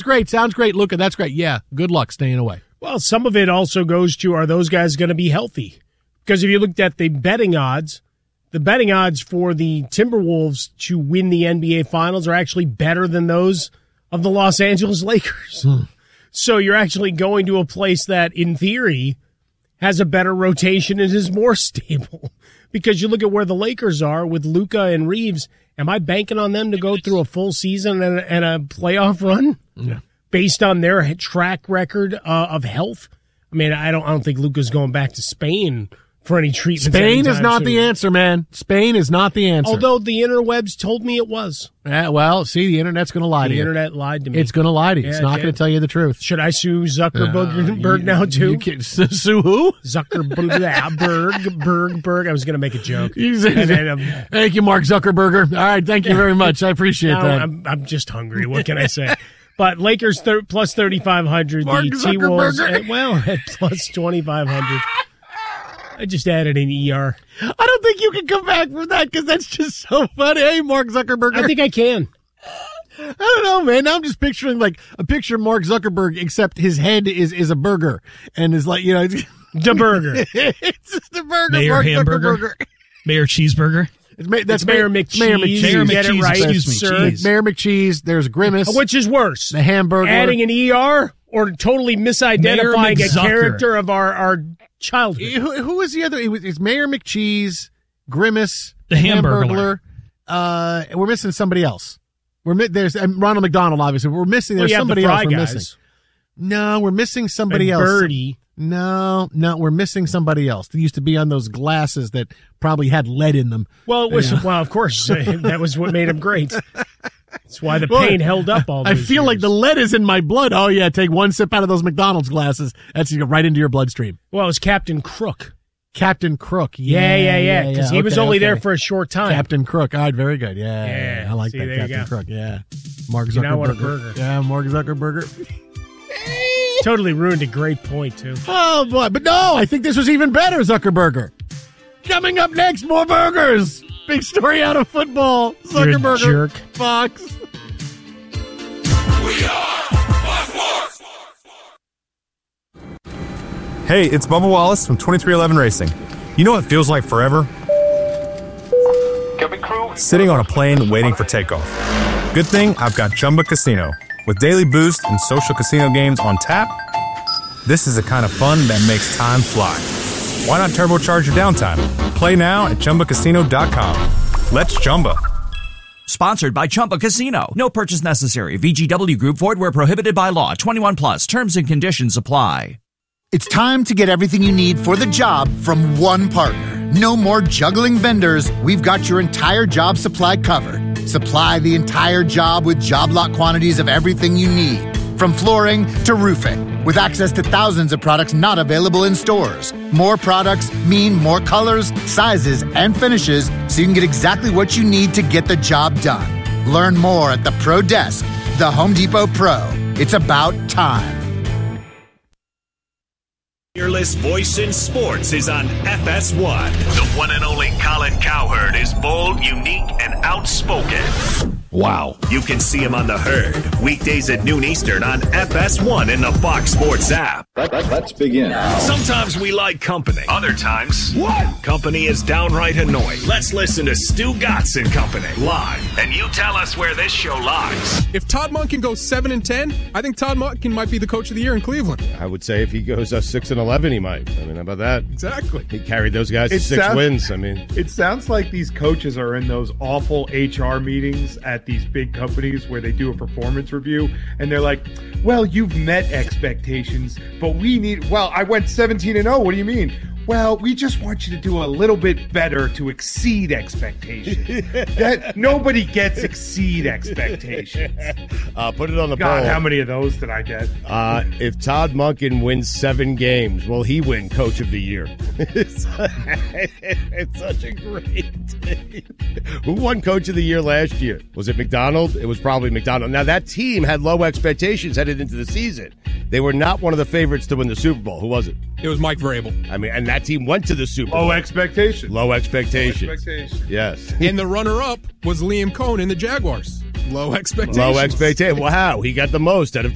great. Sounds great, Luka. That's great. Yeah, good luck staying away. Well, some of it also goes to, are those guys going to be healthy? Because if you looked at the betting odds for the Timberwolves to win the NBA Finals are actually better than those of the Los Angeles Lakers. So you're actually going to a place that, in theory, has a better rotation and is more stable. Because you look at where the Lakers are with Luka and Reeves, am I banking on them to go through a full season and a playoff run? Yeah. Based on their track record of health? I mean, I don't think Luka's going back to Spain for any treatment. Spain is not the answer, man. Spain is not the answer. Although the interwebs told me it was. Well, see, the internet's going to lie to you. The internet lied to me. It's going to lie to you. It's not going to tell you the truth. Should I sue Zuckerberg now, too? Sue who? Zuckerberg. I was going to make a joke. Thank you, Mark Zuckerberg. All right, thank you very much. I appreciate that. I'm just hungry. What can I say? But Lakers plus 3,500. Mark the T-Wolves, Zuckerberg. at plus 2,500. I just added an ER. I don't think you can come back from that because that's just so funny. Hey, Mark Zuckerberg. I think I can. I don't know, man. Now I'm just picturing like a picture of Mark Zuckerberg, except his head is a burger and is like, the burger. It's just a burger. Mayor Mark hamburger. Zuckerberg. Mayor cheeseburger. That's Mayor McCheese. Mayor McCheese. Mayor McCheese. Get it right, Excuse me, sir. cheese. Mayor McCheese. There's Grimace. Which is worse? The hamburger. Adding an ER or totally misidentifying a character of our childhood? Who is the other? It's Mayor McCheese, Grimace, the Hamburglar. We're missing somebody else. There's Ronald McDonald, obviously. We're missing. There's somebody else we're missing. No, we're missing somebody else. Birdie. No, we're missing somebody else. They used to be on those glasses that probably had lead in them. Well, it was, well, of course, that was what made him great. That's why the pain held up all those I feel years. like the lead is in my blood. Oh, yeah, take one sip out of those McDonald's glasses. That's right into your bloodstream. Well, it was Captain Crook. Captain Crook. Yeah. Because he was only there for a short time. Captain Crook. All right, very good. Yeah. I like that. Captain Crook. Yeah. Mark Zuckerberg. Now I want a burger. Yeah, Mark Zuckerberg. Totally ruined a great point, too. Oh, boy. But no, I think this was even better, Zuckerberg. Coming up next, more burgers. Big story out of football. Zuckerberg. Jerk. Fox. We are Fox Sports. Hey, it's Bubba Wallace from 2311 Racing. You know what feels like forever? Sitting on a plane waiting for takeoff. Good thing I've got Chumba Casino. With daily boost and social casino games on tap, this is the kind of fun that makes time fly. Why not turbocharge your downtime? Play now at ChumbaCasino.com. Let's Chumba. Sponsored by Chumba Casino. No purchase necessary. VGW Group. Void where prohibited by law. 21 plus. Terms and conditions apply. It's time to get everything you need for the job from one partner. No more juggling vendors. We've got your entire job supply covered. Supply the entire job with job lot quantities of everything you need. From flooring to roofing. With access to thousands of products not available in stores. More products mean more colors, sizes, and finishes so you can get exactly what you need to get the job done. Learn more at the Pro Desk, the Home Depot Pro. It's about time. Fearless voice in sports is on FS1. The one and only Colin Cowherd is bold, unique, and outspoken. Wow. You can see him on The Herd, weekdays at noon Eastern on FS1 in the Fox Sports app. Let's begin. Sometimes we like company. Other times, company is downright annoying. Let's listen to Stu Gatz and Company live, and you tell us where this show lies. If Todd Monken goes 7-10, I think Todd Monken might be the coach of the year in Cleveland. I would say if he goes 6-11, he might. I mean, how about that? Exactly. He carried those guys to 6 wins. I mean, it sounds like these coaches are in those awful HR meetings at these big companies where they do a performance review, and they're like, well, you've met expectations, but we need, I went 17-0. What do you mean? Well, we just want you to do a little bit better to exceed expectations. That nobody gets exceed expectations. Put it on the God, poll. how many of those did I get? If Todd Monken wins 7 games, will he win Coach of the Year? It's such a great thing. Who won Coach of the Year last year? Was it McDonald? It was probably McDonald. Now, that team had low expectations headed into the season. They were not one of the favorites to win the Super Bowl. Who was it? It was Mike Vrabel. I mean, and that team went to the Super Bowl. Low expectations. Low expectations. Yes. And the runner-up was Liam Cohen in the Jaguars. Low expectations. Low expectations. Wow, he got the most out of